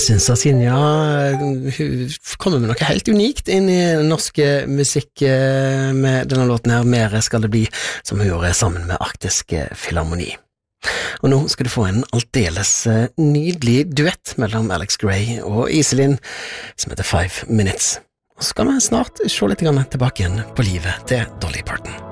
Jeg synes at Sinja hun kommer med noe helt unikt inn i norsk musikk med denne låten her, Mere skal det bli, som hun gjorde sammen med Arktisk Filharmoni. Og nå skal du få en aldeles nydelig duett mellom Alex Gray og Iselin, som heter 5 Minutes. Og så skal vi snart se litt tilbake igjen på livet til Dolly Parton.